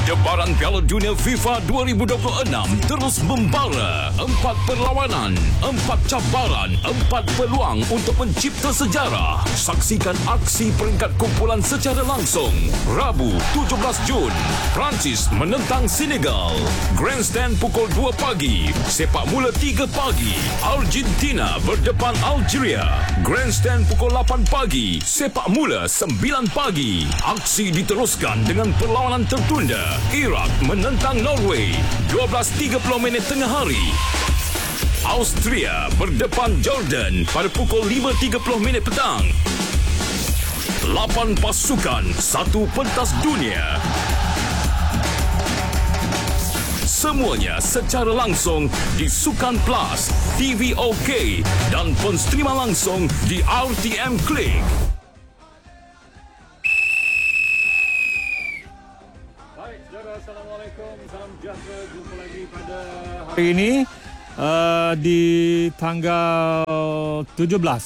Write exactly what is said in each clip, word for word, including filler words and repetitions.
Debaran Piala Dunia FIFA dua ribu dua puluh enam terus membara. Empat perlawanan, empat cabaran, empat peluang untuk mencipta sejarah. Saksikan aksi peringkat kumpulan secara langsung. Rabu tujuh belas Jun, Perancis menentang Senegal. Grandstand pukul dua pagi. Sepak mula tiga pagi. Argentina berdepan Algeria. Grandstand pukul lapan pagi. Sepak mula sembilan pagi. Aksi diteruskan dengan perlawanan tertunda. Iraq menentang Norway. dua belas tiga puluh minit tengah hari. Austria berdepan Jordan pada pukul lima tiga puluh minit petang. Lapan pasukan, satu pentas dunia. Semuanya secara langsung di Sukan Plus, T V OK dan penstrima langsung di R T M Klik. Assalamualaikum, salam sejahtera. Jumpa lagi pada hari ini uh, di tanggal tujuh belas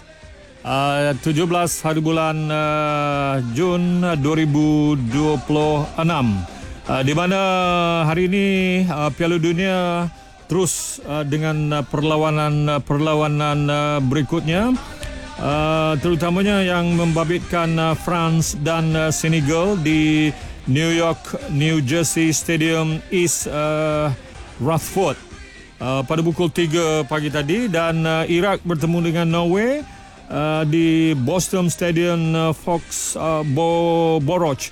uh, tujuh belas hari bulan uh, Jun dua ribu dua puluh enam, uh, di mana hari ini uh, Piala Dunia terus uh, dengan uh, perlawanan uh, perlawanan uh, berikutnya, uh, terutamanya yang membabitkan uh, France dan uh, Senegal di New York, New Jersey Stadium East uh, Rutherford uh, pada pukul tiga pagi tadi, dan uh, Iraq bertemu dengan Norway uh, di Boston Stadium uh, Fox uh, Bo- Borough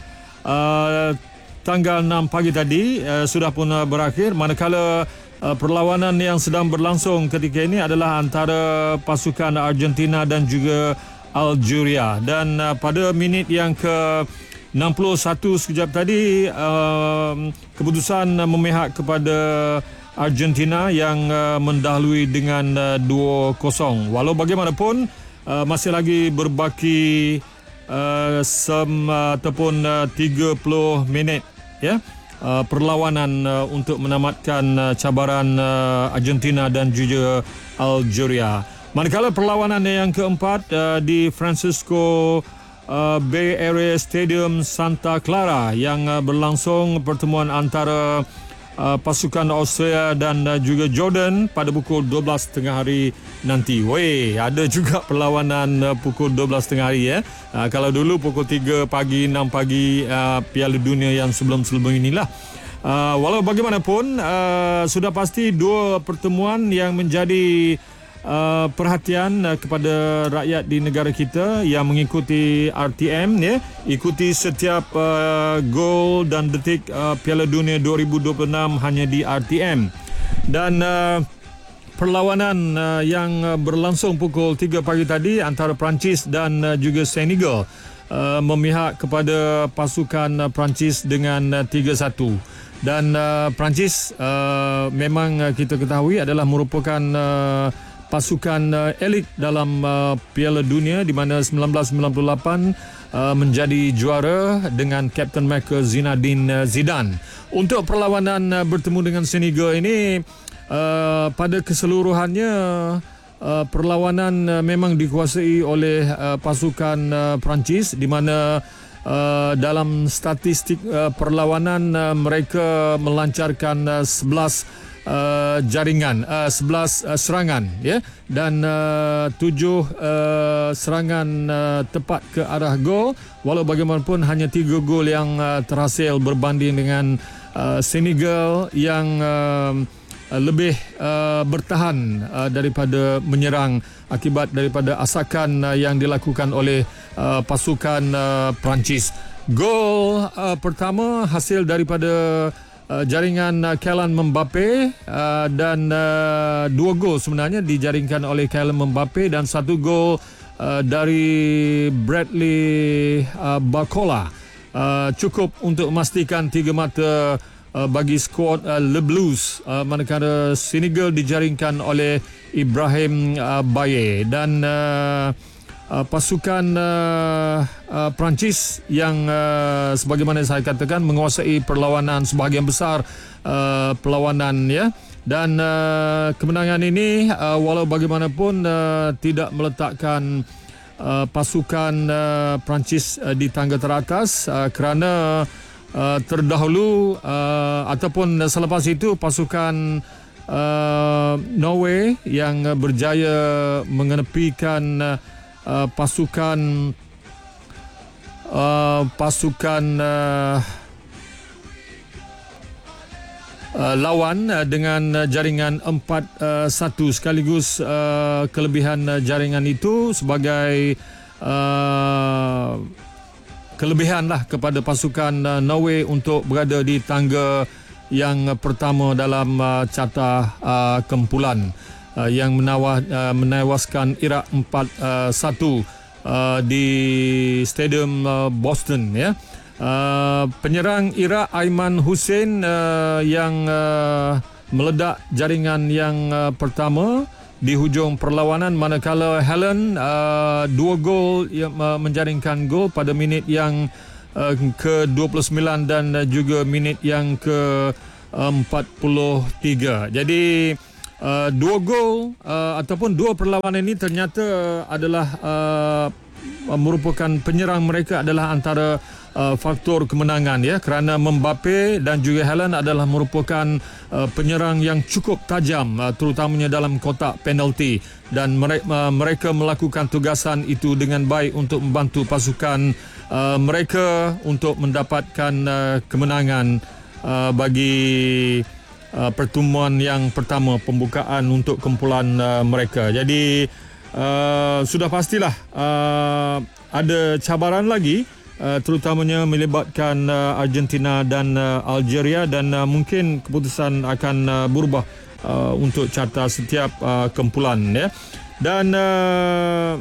uh, tanggal enam pagi tadi uh, sudah pun uh, berakhir, manakala uh, perlawanan yang sedang berlangsung ketika ini adalah antara pasukan Argentina dan juga Algeria, dan uh, pada minit yang ke enam puluh satu sekejap tadi, uh, keputusan uh, memihak kepada Argentina yang uh, mendahului dengan uh, dua kosong. Walau bagaimanapun uh, masih lagi berbaki uh, sem uh, ataupun uh, tiga puluh minit ya uh, perlawanan uh, untuk menamatkan uh, cabaran uh, Argentina dan juga Algeria. Manakala perlawanan yang keempat uh, di Francisco Uh, Bay Area Stadium Santa Clara yang uh, berlangsung pertemuan antara uh, pasukan Australia dan uh, juga Jordan pada pukul dua belas tengah hari nanti. Weh, ada juga perlawanan uh, pukul dua belas tengah hari ya. Uh, kalau dulu pukul tiga pagi, enam pagi uh, Piala Dunia yang sebelum-sebelum inilah. Uh, walau bagaimanapun uh, sudah pasti dua pertemuan yang menjadi Uh, perhatian uh, kepada rakyat di negara kita yang mengikuti R T M ya, ikuti setiap uh, gol dan detik uh, Piala Dunia dua ribu dua puluh enam hanya di R T M. Dan uh, perlawanan uh, yang uh, berlangsung pukul tiga pagi tadi antara Perancis dan uh, juga Senegal uh, memihak kepada pasukan uh, Perancis dengan uh, tiga satu. Dan uh, Perancis uh, memang uh, kita ketahui adalah merupakan uh, pasukan uh, elit dalam uh, Piala Dunia, di mana sembilan belas sembilan puluh lapan uh, menjadi juara dengan Kapten mereka Zinedine uh, Zidane. Untuk perlawanan uh, bertemu dengan Senegal ini uh, pada keseluruhannya uh, perlawanan uh, memang dikuasai oleh uh, pasukan uh, Perancis, di mana Uh, dalam statistik uh, perlawanan uh, mereka melancarkan uh, sebelas uh, jaringan, uh, sebelas uh, serangan ya, dan uh, tujuh uh, serangan uh, tepat ke arah gol. Walau bagaimanapun hanya tiga gol yang uh, terhasil berbanding dengan uh, Senegal yang uh, lebih uh, bertahan uh, daripada menyerang akibat daripada asakan uh, yang dilakukan oleh uh, pasukan uh, Perancis. Gol uh, pertama hasil daripada uh, jaringan uh, Kylian Mbappe, uh, dan uh, dua gol sebenarnya dijaringkan oleh Kylian Mbappe, dan satu gol uh, dari Bradley uh, Barcola uh, cukup untuk memastikan tiga mata Uh, bagi skuad uh, Le Blues, uh, manakala Senegal dijaringkan oleh Ibrahim uh, Baye, dan uh, uh, pasukan uh, uh, Perancis yang uh, sebagaimana saya katakan menguasai perlawanan sebahagian besar uh, perlawanan ya, dan uh, kemenangan ini uh, walau bagaimanapun uh, tidak meletakkan uh, pasukan uh, Perancis uh, di tangga teratas uh, kerana uh, terdahulu uh, ataupun selepas itu pasukan uh, Norway yang uh, berjaya mengenepikan uh, uh, pasukan uh, pasukan uh, Uh, lawan uh, dengan uh, jaringan empat satu, sekaligus uh, kelebihan uh, jaringan itu sebagai uh, kelebihan lah kepada pasukan uh, Norway untuk berada di tangga yang uh, pertama dalam uh, carta uh, kumpulan uh, yang menawas, uh, menewaskan Iraq empat satu uh, di Stadium uh, Boston, ya. Uh, penyerang Iraq Aiman Hussein uh, yang uh, meledak jaringan yang uh, pertama di hujung perlawanan, manakala Helen uh, dua gol yang uh, menjaringkan gol pada minit yang uh, ke dua puluh sembilan dan uh, juga minit yang ke empat puluh tiga. Jadi uh, dua gol uh, ataupun dua perlawanan ini ternyata adalah uh, merupakan penyerang mereka adalah antara Uh, faktor kemenangan, ya, kerana Mbappe dan juga Helen adalah merupakan uh, penyerang yang cukup tajam, uh, terutamanya dalam kotak penalti, dan mere- uh, mereka melakukan tugasan itu dengan baik untuk membantu pasukan uh, mereka untuk mendapatkan uh, kemenangan uh, bagi uh, pertemuan yang pertama pembukaan untuk kumpulan uh, mereka. Jadi uh, sudah pastilah uh, ada cabaran lagi, Uh, terutamanya melibatkan uh, Argentina dan uh, Algeria, dan uh, mungkin keputusan akan uh, berubah uh, untuk carta setiap uh, kumpulan, ya. Dan uh,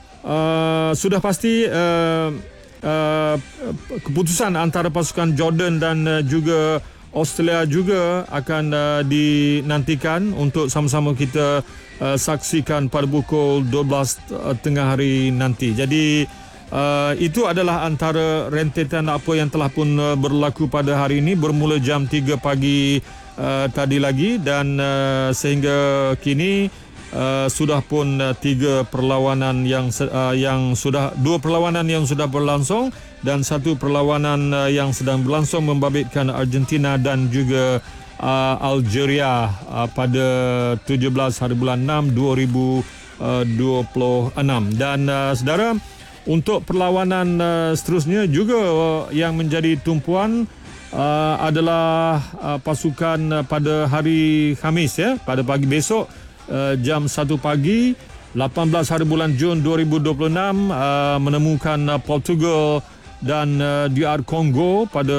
uh, sudah pasti uh, uh, keputusan antara pasukan Jordan dan uh, juga Australia juga akan uh, dinantikan untuk sama-sama kita uh, saksikan pada pukul dua belas uh, tengah hari nanti. Jadi Uh, itu adalah antara rentetan apa yang telah pun uh, berlaku pada hari ini, bermula jam tiga pagi uh, tadi lagi, dan uh, sehingga kini uh, sudah pun uh, tiga perlawanan yang uh, yang sudah dua perlawanan yang sudah berlangsung dan satu perlawanan uh, yang sedang berlangsung membabitkan Argentina dan juga uh, Algeria uh, pada tujuh belas hari bulan enam dua ribu dua puluh enam. Dan uh, saudara, untuk perlawanan uh, seterusnya juga uh, yang menjadi tumpuan uh, adalah uh, pasukan uh, pada hari Khamis, ya, pada pagi besok uh, jam satu pagi lapan belas hari bulan Jun dua ribu dua puluh enam uh, menemukan uh, Portugal dan uh, D R Congo pada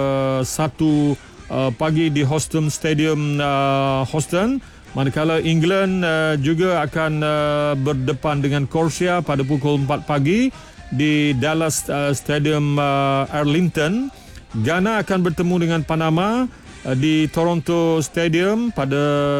satu uh, pagi di Houston Stadium, uh, Houston. Manakala England uh, juga akan uh, berdepan dengan Croatia pada pukul empat pagi di Dallas uh, Stadium uh, Arlington. Ghana akan bertemu dengan Panama uh, di Toronto Stadium pada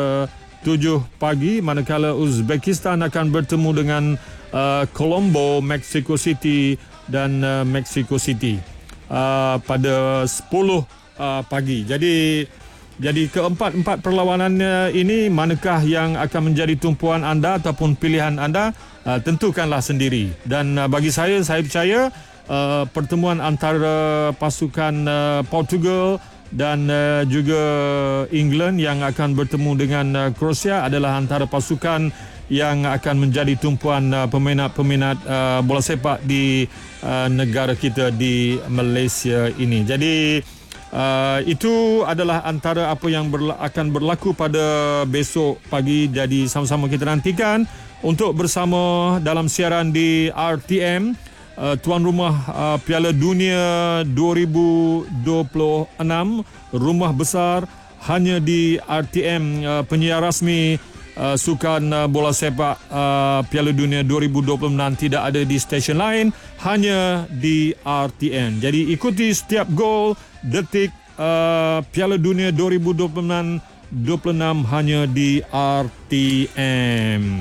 tujuh pagi, manakala Uzbekistan akan bertemu dengan uh, Colombo, Mexico City dan uh, Mexico City uh, pada sepuluh uh, pagi. Jadi Jadi keempat-empat perlawanan ini, manakah yang akan menjadi tumpuan anda ataupun pilihan anda, uh, tentukanlah sendiri. Dan uh, bagi saya, saya percaya uh, pertemuan antara pasukan uh, Portugal dan uh, juga England yang akan bertemu dengan uh, Croatia adalah antara pasukan yang akan menjadi tumpuan uh, peminat-peminat uh, bola sepak di uh, negara kita, di Malaysia ini. Jadi Uh, itu adalah antara apa yang berla- akan berlaku pada besok pagi. Jadi sama-sama kita nantikan untuk bersama dalam siaran di R T M, uh, tuan rumah uh, Piala Dunia dua ribu dua puluh enam, rumah besar hanya di R T M, uh, penyiar rasmi uh, sukan uh, bola sepak uh, Piala Dunia dua ribu dua puluh enam, tidak ada di stesen lain, hanya di R T M. Jadi ikuti setiap gol, detik uh, Piala Dunia dua ribu dua puluh enam hanya di R T M.